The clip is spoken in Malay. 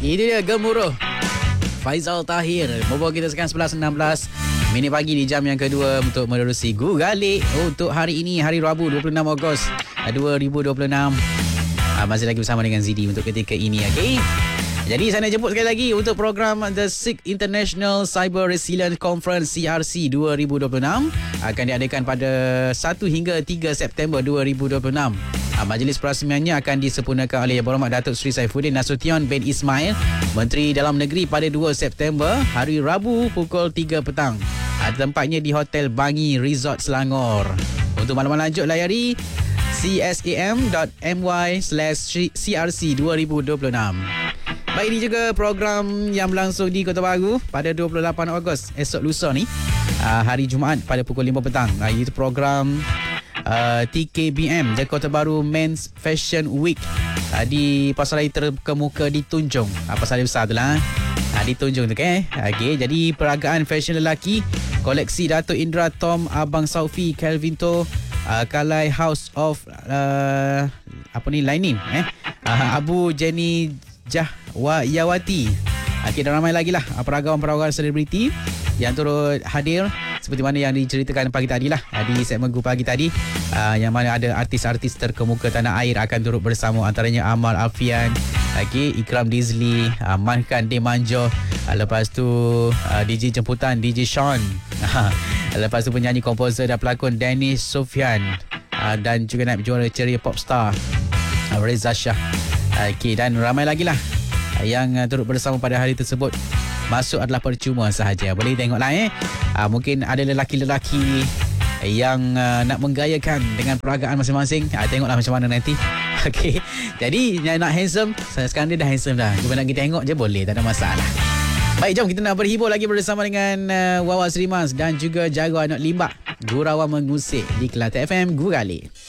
Itu dia Gemuruh Faizal Tahir membawa kita sekarang 11.16 minit pagi di jam yang kedua untuk menerusi Gugalik untuk hari ini, hari Rabu 26 Ogos 2026. Masih lagi bersama dengan Zidi untuk ketika ini, okey. Jadi saya nak jemput sekali lagi untuk program The 6th International Cyber Resilience Conference CRC 2026 akan diadakan pada 1 hingga 3 September 2026. Majlis perasmiannya akan disempurnakan oleh Yang Berhormat Datuk Seri Saifuddin Nasution bin Ismail, Menteri Dalam Negeri, pada 2 September hari Rabu pukul 3 petang. Tempatnya di Hotel Bangi Resort Selangor. Untuk maklumat lanjut layari csam.my/crc 2026. Baik, ini juga program yang berlangsung di Kota Baru pada 28 Ogos esok lusa ni, hari Jumaat pada pukul 5 petang. Itu program TKBM, Kota Baru Men's Fashion Week di Pasaraya Terkemuka di Tunjung. Pasaraya besar tu lah, di Tunjung tu kan. Okay, jadi peragaan fashion lelaki, koleksi Dato' Indra Tom, Abang Saufi, Kelvinto, Kalai House of Linin, Abu Jenny Yawati. Dan ramai lagi lah peragam-peragam selebriti yang turut hadir seperti mana yang diceritakan pagi tadi lah di segmen Gu Pagi tadi, yang mana ada artis-artis terkemuka tanah air akan turut bersama, antaranya Amal Alfian, Ikram Dizli, Mankan Demanjo, lepas tu DJ jemputan DJ Sean, lepas tu penyanyi, komposer dan pelakon Dennis Sofian, dan juga naib juara ceria popstar Reza Shah. Dan ramai lagi lah yang turut bersama pada hari tersebut. Masuk adalah percuma sahaja. Boleh tengoklah mungkin ada lelaki-lelaki yang nak menggayakan dengan peragaan masing-masing. Tengoklah macam mana nanti. Okey. Jadi yang nak handsome, sekarang dia dah handsome dah. Cuma nak kita tengok je boleh, tak ada masalah. Baik, jom kita nak berhibur lagi bersama dengan Wawa Srimas dan juga Jaguar Anak Limbak. Gurauan mengusik di Kelate FM Gugalik.